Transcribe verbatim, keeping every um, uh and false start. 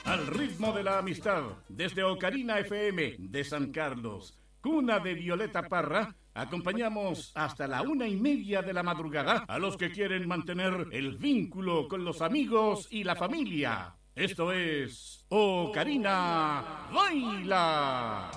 Al ritmo de la amistad, desde Ocarina F M de San Carlos, cuna de Violeta Parra, acompañamos hasta la una y media de la madrugada a los que quieren mantener el vínculo con los amigos y la familia. Esto es Ocarina Baila.